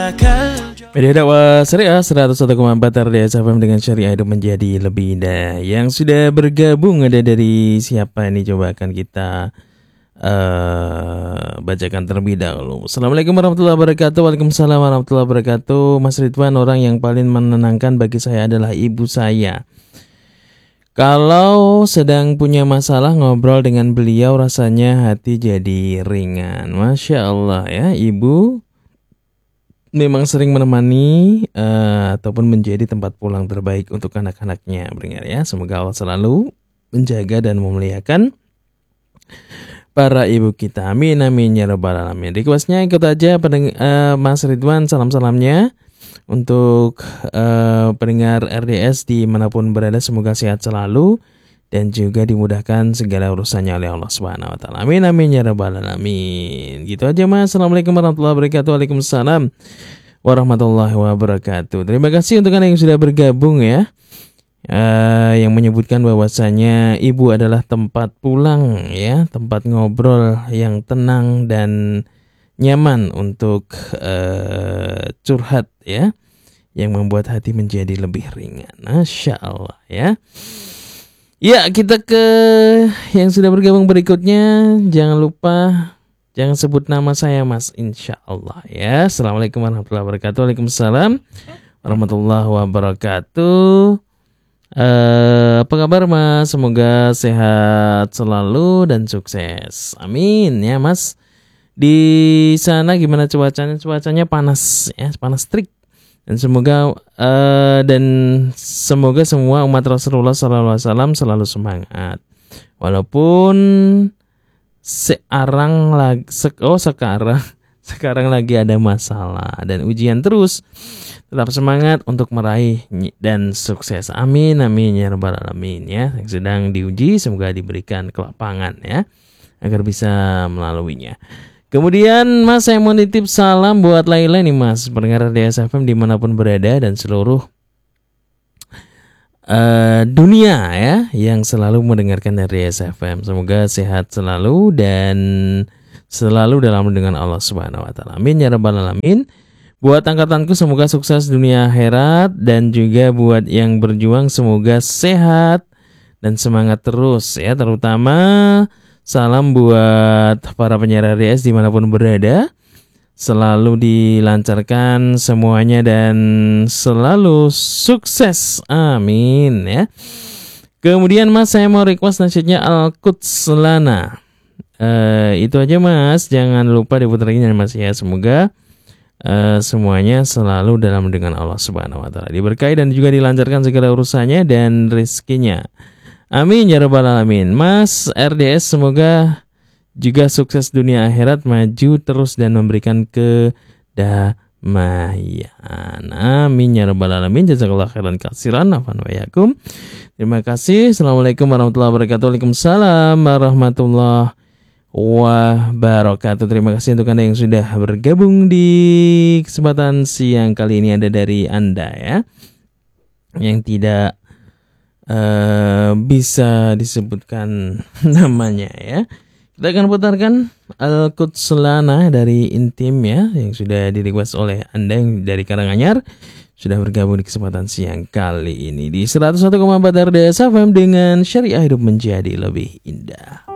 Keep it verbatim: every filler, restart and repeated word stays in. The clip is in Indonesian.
Media dakwah Syariah seratus satu koma empat R D S F M dengan Syariah hidup menjadi lebih indah. Yang sudah bergabung ada dari siapa ini, coba akan kita uh, bacakan terlebih dahulu. Assalamualaikum warahmatullahi wabarakatuh. Waalaikumsalam warahmatullahi wabarakatuh. Mas Ridwan, orang yang paling menenangkan bagi saya adalah ibu saya. Kalau sedang punya masalah, ngobrol dengan beliau rasanya hati jadi ringan. Masya Allah ya, ibu memang sering menemani uh, ataupun menjadi tempat pulang terbaik untuk anak-anaknya, beringat ya. Semoga Allah selalu menjaga dan memuliakan para ibu kita. Amin amin ya rabbal alamin. Requestnya ikut aja pendeng- uh, Mas Ridwan, salam-salamnya untuk uh, pendengar R D S dimanapun berada. Semoga sehat selalu dan juga dimudahkan segala urusannya oleh Allah Subhanahu wa taala. Amin amin ya rabbal alamin. Gitu aja Mas. Assalamualaikum warahmatullahi wabarakatuh. Waalaikumsalam warahmatullahi wabarakatuh. Terima kasih untuk Anda yang sudah bergabung ya. Uh, yang menyebutkan bahwasanya ibu adalah tempat pulang ya, tempat ngobrol yang tenang dan nyaman untuk uh, curhat ya, yang membuat hati menjadi lebih ringan. Masya Allah ya. Ya, kita ke yang sudah bergabung berikutnya. Jangan lupa, jangan sebut nama saya Mas, insya Allah ya. Assalamualaikum warahmatullahi wabarakatuh. Waalaikumsalam warahmatullahi wabarakatuh. Uh, apa kabar Mas? Semoga sehat selalu dan sukses. Amin ya Mas. Di sana gimana cuacanya? Cuacanya panas ya, panas terik. Dan semoga uh, dan semoga semua umat Rasulullah shallallahu alaihi wasallam selalu semangat. Walaupun sekarang lagi oh sekarang sekarang lagi ada masalah dan ujian terus, tetap semangat untuk meraih dan sukses. Amin amin ya rabbal alamin ya. Yang sedang diuji semoga diberikan kelapangan ya, agar bisa melaluinya. Kemudian Mas, saya mau nitip salam buat Laila nih Mas, pendengar R D S F M dimanapun berada dan seluruh uh, dunia ya, yang selalu mendengarkan R D S F M. Semoga sehat selalu dan selalu dalam dengan Allah Subhanahu wa taala. Amin ya rabbal alamin. Buat angkatanku semoga sukses dunia akhirat, dan juga buat yang berjuang semoga sehat dan semangat terus ya, terutama salam buat para penyiar R D S dimanapun berada. Selalu dilancarkan semuanya dan selalu sukses. Amin ya. Kemudian Mas, saya mau request nasyidnya Al-Quds Lana. uh, Itu aja Mas. Jangan lupa diputar lagi Mas ya. Semoga uh, semuanya selalu dalam dengan Allah Subhanahu wa taala, diberkahi dan juga dilancarkan segala urusannya dan rezekinya. Amin ya rabbal alamin. Mas R D S semoga juga sukses dunia akhirat, maju terus dan memberikan kedamaian. Amin ya rabbal alamin. Jazakallahu khairan katsiran. Afwan wa yakum. Terima kasih. Assalamualaikum warahmatullahi wabarakatuh. Waalaikumsalam warahmatullahi wabarakatuh. Terima kasih untuk Anda yang sudah bergabung di kesempatan siang kali ini. Ada dari Anda ya yang tidak Uh, bisa disebutkan namanya ya. Kita akan putarkan Al-Quds Lana dari Intim ya, yang sudah di-request oleh Anda yang dari Karanganyar, sudah bergabung di kesempatan siang kali ini di seratus satu koma empat R D S F M dengan Syariah hidup menjadi lebih indah.